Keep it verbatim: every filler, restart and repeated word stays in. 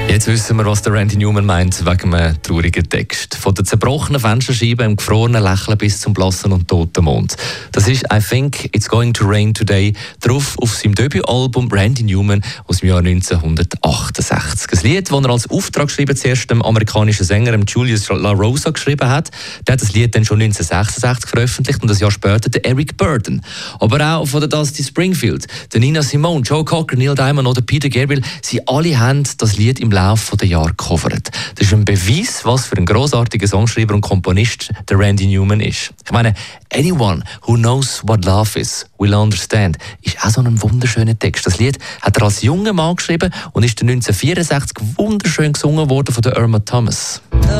Jetzt wissen wir, was der Randy Newman meint wegen einem traurigen Text. Von der zerbrochenen Fensterscheibe im gefrorenen Lächeln bis zum blassen und toten Mond. Das ist «I Think It's Going to Rain Today», drauf auf seinem Debütalbum Randy Newman aus dem Jahr neunzehnhundertachtundsechzig. Ein Lied, das er als Auftragsschreiber zuerst dem amerikanischen Sänger Julius La Rosa geschrieben hat. Der hat das Lied dann schon neunzehnhundertsechsundsechzig veröffentlicht und ein Jahr später der Eric Burdon. Aber auch von der Dusty Springfield, der Nina Simone, Joe Cocker, Neil Diamond oder Peter Gabriel, sie alle haben das Lied im Laufe der Jahre gecovert. Das ist ein Beweis, was für ein grossartiger Songschreiber und Komponist der Randy Newman ist. Ich meine, «Anyone who knows what love is will understand» ist auch so ein wunderschöner Text. Das Lied hat er als junger Mann geschrieben und ist neunzehnhundertvierundsechzig wunderschön gesungen worden von der Irma Thomas.